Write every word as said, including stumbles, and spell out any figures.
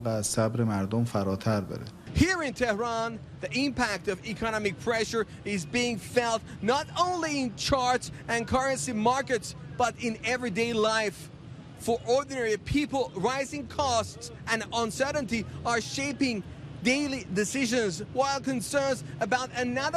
و از صبر مردم فراتر بره. Here in Tehran, the impact of economic pressure is being felt not only in charts and currency markets, but in everyday life. For ordinary people, rising costs and uncertainty are shaping daily decisions, while concerns about another